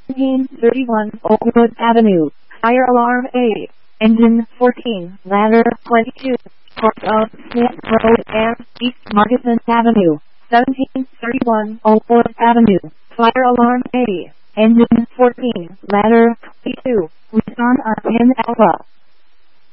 1731 Oakwood Avenue. Fire alarm A. Engine 14, ladder 22, north of Smith Road and East Moccasin Avenue. 1731 Oakwood Avenue. Fire alarm A. Engine 14, ladder 22, Wisconsin Alpha.